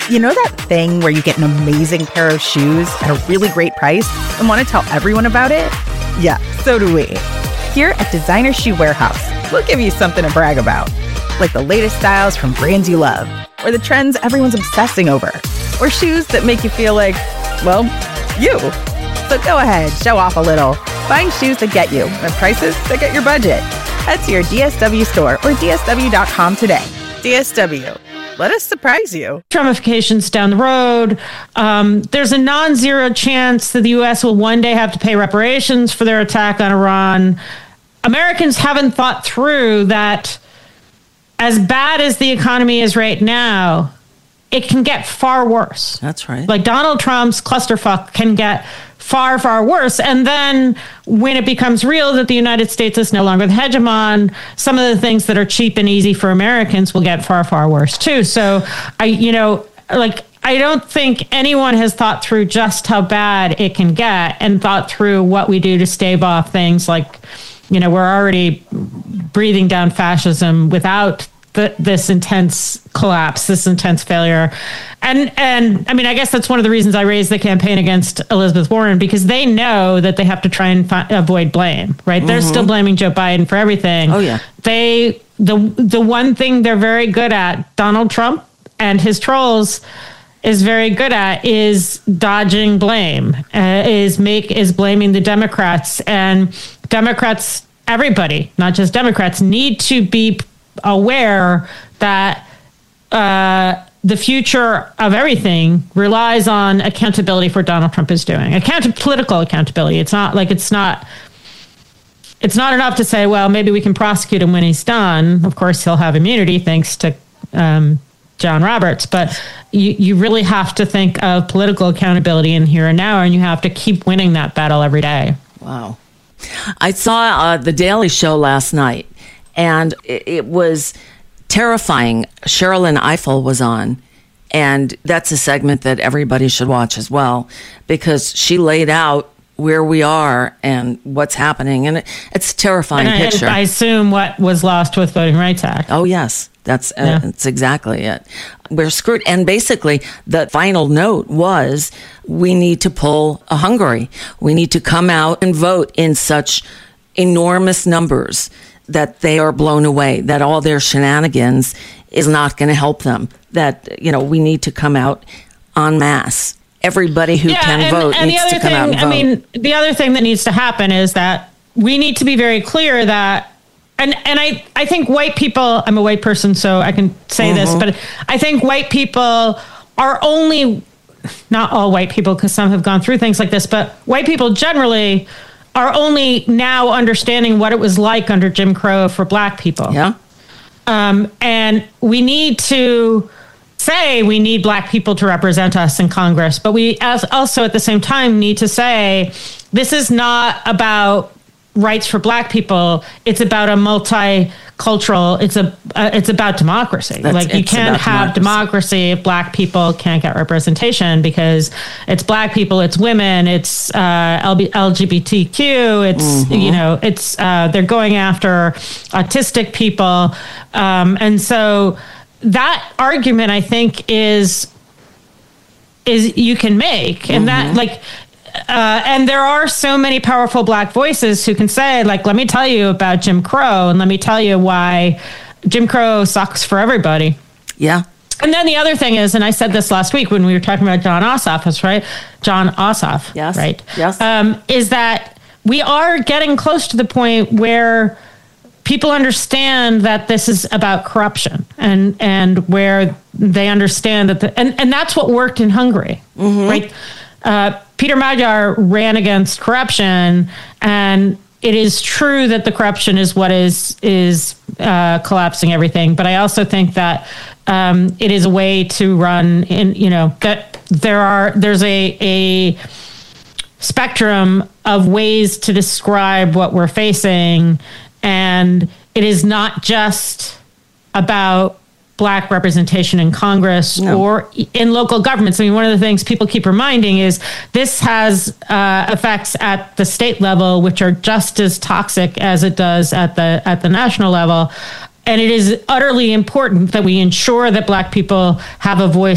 You know that thing where you get an amazing pair of shoes at a really great price and want to tell everyone about it? Yeah, so do we. Here at Designer Shoe Warehouse, we'll give you something to brag about. Like the latest styles from brands you love, or the trends everyone's obsessing over, or shoes that make you feel like, well, you. So go ahead, show off a little. Find shoes that get you at prices that get your budget. Head to your DSW store or DSW.com today. DSW. Let us surprise you. Ramifications down the road. There's a non-zero chance that the U.S. will one day have to pay reparations for their attack on Iran. Americans haven't thought through that as bad as the economy is right now, it can get far worse. That's right. Like Donald Trump's clusterfuck can get far, far worse. And then when it becomes real that the United States is no longer the hegemon, some of the things that are cheap and easy for Americans will get far, far worse too. So I don't think anyone has thought through just how bad it can get and thought through what we do to stave off things like, we're already breathing down fascism without this intense collapse, this intense failure. And I mean, I guess that's one of the reasons I raised the campaign against Elizabeth Warren, because they know that they have to try and avoid blame, right? Mm-hmm. They're still blaming Joe Biden for everything. Oh, yeah. The one thing they're very good at, Donald Trump and his trolls is very good at, is dodging blame, is blaming the Democrats. And Democrats, everybody, not just Democrats, need to be aware that the future of everything relies on accountability for what Donald Trump is doing. Political accountability. It's not enough to say, well, maybe we can prosecute him when he's done. Of course, he'll have immunity thanks to John Roberts. But you really have to think of political accountability in here and now, and you have to keep winning that battle every day. Wow. I saw The Daily Show last night, and it was terrifying. Sherilyn Ifill was on, and that's a segment that everybody should watch as well, because she laid out where we are and what's happening, and it's a terrifying picture. And I assume what was lost with Voting Rights Act. Oh, yes. That's exactly it. We're screwed. And basically, the final note was, we need to pull a Hungary. We need to come out and vote in such enormous numbers that they are blown away, that all their shenanigans is not going to help them, that, we need to come out en masse. Everybody who can vote needs to come out and vote. I mean, the other thing that needs to happen is that we need to be very clear that, and I think white people, I'm a white person, so I can say this, but I think white people are only, not all white people, because some have gone through things like this, but white people generally are only now understanding what it was like under Jim Crow for black people. Yeah. And we need to say we need black people to represent us in Congress, but we also at the same time need to say this is not about rights for black people. It's about a multicultural, it's about democracy. You can't have democracy if black people can't get representation, because it's black people, it's women, it's LGBTQ, it's they're going after autistic people. And so that argument, I think, is you can make, and that and there are so many powerful black voices who can say, let me tell you about Jim Crow, and let me tell you why Jim Crow sucks for everybody. Yeah. And then the other thing is, and I said this last week when we were talking about Jon Ossoff, right? Jon Ossoff, yes. Right? Yes. Is that we are getting close to the point where people understand that this is about corruption, and where they understand that and that's what worked in Hungary, right? Peter Magyar ran against corruption, and it is true that the corruption is what is collapsing everything. But I also think that it is a way to run in, that there's a spectrum of ways to describe what we're facing, and it is not just about black representation in Congress or in local governments. I mean, one of the things people keep reminding is this has effects at the state level, which are just as toxic as it does at the national level. And it is utterly important that we ensure that black people have a voice